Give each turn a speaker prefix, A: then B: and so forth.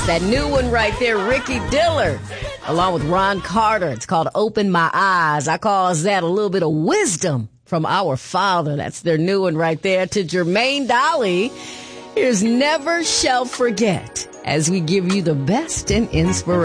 A: Yes, that new one right there, Ricky Dillard, along with Ron Carter. It's called Open My Eyes. I calls that a little bit of wisdom from our Father. That's their new one right there. To Jermaine Dolly, here's Never Shall Forget, as we give you the best in inspiration.